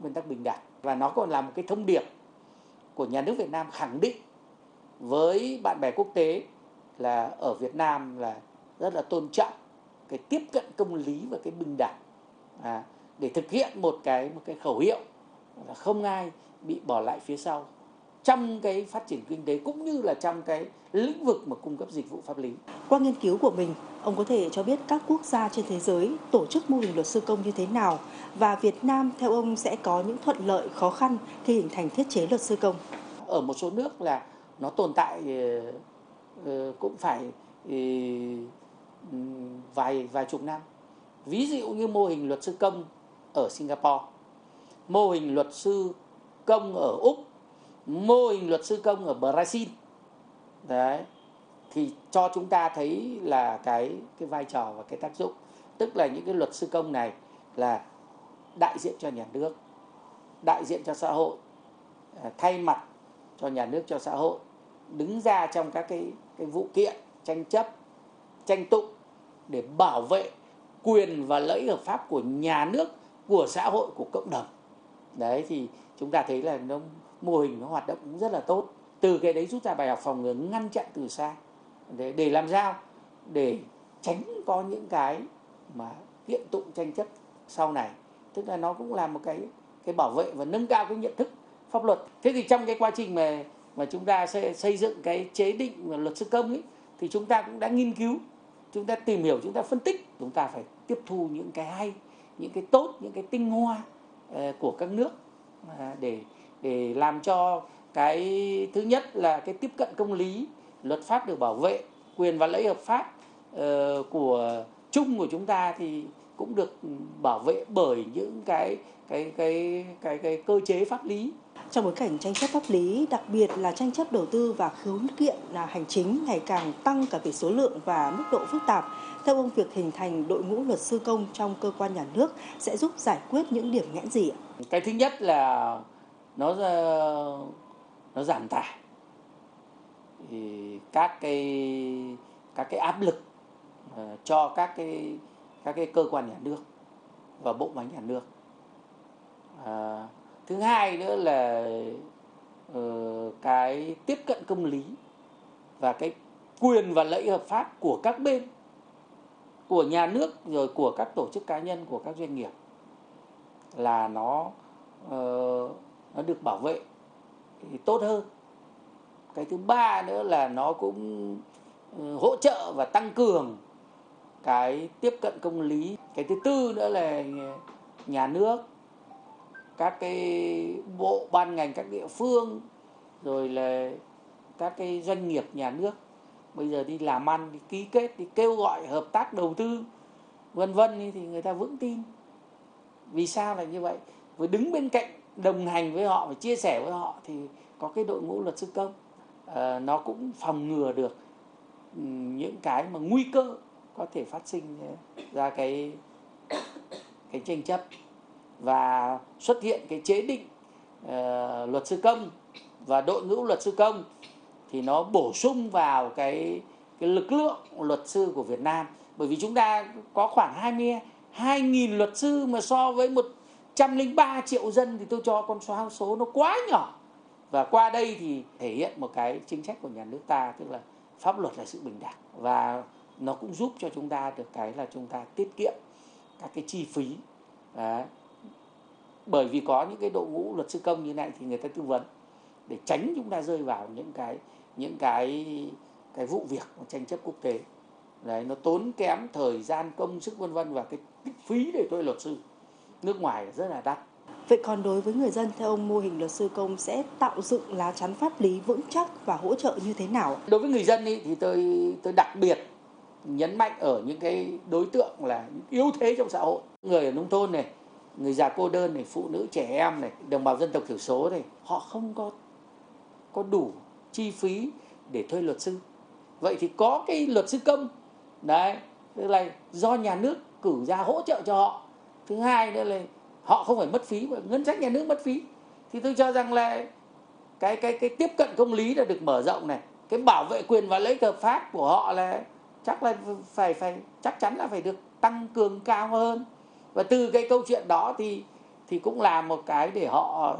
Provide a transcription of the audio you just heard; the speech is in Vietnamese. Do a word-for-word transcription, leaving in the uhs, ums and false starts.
nguyên tắc bình đẳng. Và nó còn là một cái thông điệp của nhà nước Việt Nam khẳng định với bạn bè quốc tế là ở Việt Nam là rất là tôn trọng cái tiếp cận công lý và cái bình đẳng, à, để thực hiện một cái một cái khẩu hiệu là không ai bị bỏ lại phía sau trong cái phát triển kinh tế cũng như là trong cái lĩnh vực mà cung cấp dịch vụ pháp lý. Qua nghiên cứu của mình, ông có thể cho biết các quốc gia trên thế giới tổ chức mô hình luật sư công như thế nào và Việt Nam theo ông sẽ có những thuận lợi, khó khăn khi hình thành thiết chế luật sư công? Ở một số nước là nó tồn tại cũng phải vài vài chục năm. Ví dụ như mô hình luật sư công ở Singapore, mô hình luật sư công ở Úc, mô hình luật sư công ở Brazil. Đấy, thì cho chúng ta thấy là cái cái vai trò và cái tác dụng, tức là những cái luật sư công này là đại diện cho nhà nước, đại diện cho xã hội, thay mặt cho nhà nước, cho xã hội, đứng ra trong các cái cái vụ kiện tranh chấp, tranh tụng để bảo vệ quyền và lợi ích hợp pháp của nhà nước, của xã hội, của cộng đồng. Đấy, thì chúng ta thấy là nó mô hình nó hoạt động cũng rất là tốt. Từ cái đấy rút ra bài học phòng ngừa, ngăn chặn từ xa để, để làm sao để tránh có những cái mà kiện tụng tranh chấp sau này. Tức là nó cũng là một cái cái bảo vệ và nâng cao cái nhận thức pháp luật. Thế thì trong cái quá trình mà mà chúng ta sẽ xây dựng cái chế định luật sư công ấy, thì chúng ta cũng đã nghiên cứu, chúng ta tìm hiểu, chúng ta phân tích, chúng ta phải tiếp thu những cái hay, những cái tốt, những cái tinh hoa của các nước để để làm cho cái thứ nhất là cái tiếp cận công lý, luật pháp được bảo vệ, quyền và lợi ích hợp pháp uh, của chung của chúng ta thì cũng được bảo vệ bởi những cái cái cái cái cái cơ chế pháp lý. Trong bối cảnh tranh chấp pháp lý, đặc biệt là tranh chấp đầu tư và khiếu kiện là hành chính ngày càng tăng cả về số lượng và mức độ phức tạp, theo ông, việc hình thành đội ngũ luật sư công trong cơ quan nhà nước sẽ giúp giải quyết những điểm nghẽn gì ạ? Cái thứ nhất là nó nó giảm tải thì các cái các cái áp lực cho các cái các cái cơ quan nhà nước và bộ máy nhà nước. À, thứ hai nữa là uh, cái tiếp cận công lý và cái quyền và lợi ích hợp pháp của các bên, của nhà nước rồi của các tổ chức cá nhân, của các doanh nghiệp là nó uh, nó được bảo vệ thì tốt hơn. Cái thứ ba nữa là nó cũng uh, hỗ trợ và tăng cường cái tiếp cận công lý. Cái thứ tư nữa là nhà nước, các cái bộ ban ngành, các địa phương, rồi là các cái doanh nghiệp nhà nước bây giờ đi làm ăn, đi ký kết, đi kêu gọi hợp tác đầu tư vân vân thì người ta vững tin. Vì sao là như vậy? Với đứng bên cạnh, đồng hành với họ và chia sẻ với họ thì có cái đội ngũ luật sư công, à, nó cũng phòng ngừa được những cái mà nguy cơ có thể phát sinh ra cái cái tranh chấp, và xuất hiện cái chế định uh, luật sư công và đội ngũ luật sư công thì nó bổ sung vào cái cái lực lượng luật sư của Việt Nam. Bởi vì chúng ta có khoảng hai mươi hai nghìn luật sư mà so với một trăm lẻ ba triệu dân thì tôi cho con số nó quá nhỏ. Và qua đây thì thể hiện một cái chính sách của nhà nước ta, tức là pháp luật là sự bình đẳng, và nó cũng giúp cho chúng ta được cái là chúng ta tiết kiệm các cái chi phí. Đấy. Bởi vì có những cái đội ngũ luật sư công như này thì người ta tư vấn để tránh chúng ta rơi vào những cái những cái cái vụ việc tranh chấp quốc tế. Đấy, nó tốn kém thời gian, công sức vân vân, và cái phí để thuê luật sư nước ngoài rất là đắt. Vậy còn đối với người dân, theo ông, mô hình luật sư công sẽ tạo dựng lá chắn pháp lý vững chắc và hỗ trợ như thế nào? Đối với người dân ý, thì tôi tôi đặc biệt nhấn mạnh ở những cái đối tượng là yếu thế trong xã hội, người ở nông thôn này, người già cô đơn này, phụ nữ, trẻ em này, đồng bào dân tộc thiểu số này, họ không có có đủ chi phí để thuê luật sư. Vậy thì có cái luật sư công đấy, tức là do nhà nước cử ra hỗ trợ cho họ. Thứ hai nữa là họ không phải mất phí, mà ngân sách nhà nước mất phí. Thì tôi cho rằng là cái cái cái tiếp cận công lý là được mở rộng này, cái bảo vệ quyền và lợi ích hợp pháp của họ là chắc là phải phải chắc chắn là phải được tăng cường cao hơn. Và từ cái câu chuyện đó thì thì cũng là một cái để họ